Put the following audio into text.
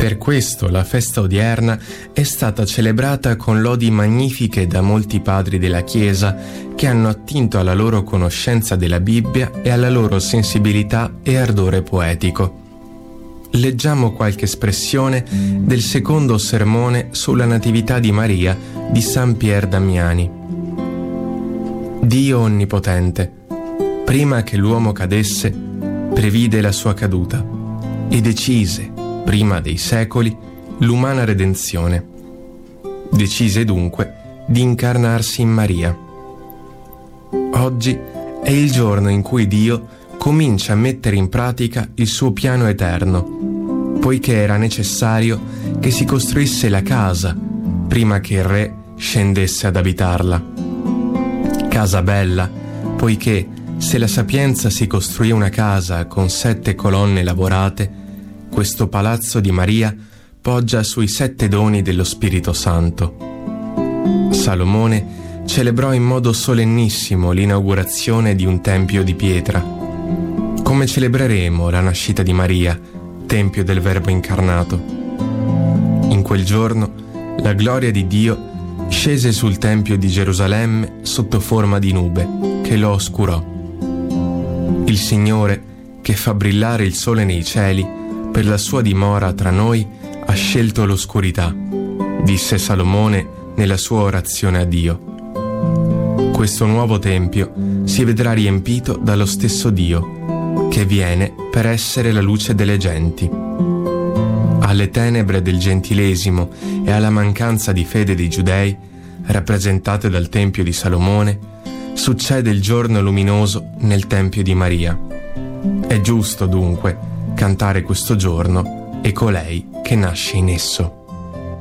Per questo la festa odierna è stata celebrata con lodi magnifiche da molti padri della Chiesa che hanno attinto alla loro conoscenza della Bibbia e alla loro sensibilità e ardore poetico. Leggiamo qualche espressione del secondo sermone sulla Natività di Maria di San Pier Damiani. Dio Onnipotente, prima che l'uomo cadesse, previde la sua caduta e decise, prima dei secoli, l'umana redenzione. Decise dunque di incarnarsi in Maria. Oggi è il giorno in cui Dio comincia a mettere in pratica il suo piano eterno, poiché era necessario che si costruisse la casa prima che il Re scendesse ad abitarla. Casa bella, poiché se la sapienza si costruì una casa con 7 colonne lavorate, questo palazzo di Maria poggia sui 7 doni dello Spirito Santo. Salomone celebrò in modo solennissimo l'inaugurazione di un tempio di pietra. Come celebreremo la nascita di Maria, tempio del Verbo incarnato? In quel giorno la gloria di Dio scese sul tempio di Gerusalemme sotto forma di nube che lo oscurò. Il Signore, che fa brillare il sole nei cieli, per la sua dimora tra noi ha scelto l'oscurità, disse Salomone nella sua orazione a Dio. Questo nuovo tempio si vedrà riempito dallo stesso Dio, che viene per essere la luce delle genti. Alle tenebre del gentilesimo e alla mancanza di fede dei giudei, rappresentate dal Tempio di Salomone, succede il giorno luminoso nel Tempio di Maria. È giusto, dunque, cantare questo giorno e colei che nasce in esso.